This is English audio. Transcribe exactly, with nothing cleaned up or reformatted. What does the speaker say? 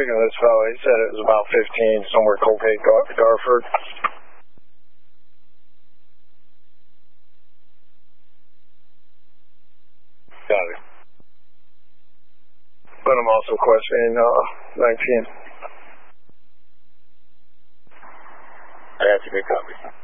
talking to this fellow. He said it was about fifteen, somewhere Colgate, Gar- Garford. Got it. But I'm also questioning uh, nineteen. That's a good copy.